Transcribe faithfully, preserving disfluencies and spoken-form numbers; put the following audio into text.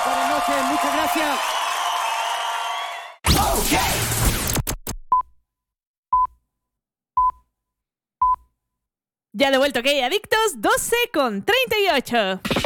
Buenas noches, muchas gracias. Ya de vuelta, ok, adictos, doce con treinta y ocho.